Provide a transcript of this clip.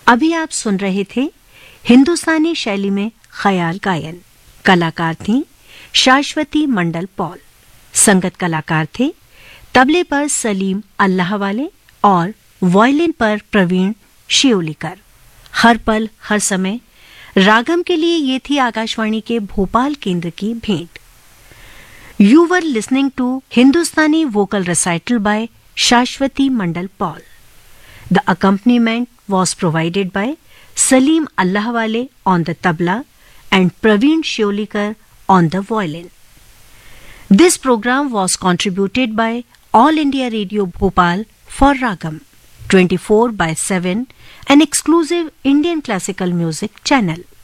अभी आप सुन रहे थे हिंदुस्तानी शैली में ख्याल गायन। कलाकार थीं शाश्वती मंडल पॉल। संगत कलाकार थे तबले पर सलीम अल्लाहवाले और वायलिन पर प्रवीण शियोलीकर। हर पल हर समय रागम के लिए ये थी आकाशवाणी के भोपाल केंद्र की भेंट। You were listening to Hindustani vocal recital by Shashwati Mandal Paul. The accompaniment was provided by Salim Allahwale on the tabla and Praveen Shiolikar on the violin. This program was contributed by All India Radio Bhopal for Ragam 24/7, an exclusive Indian classical music channel.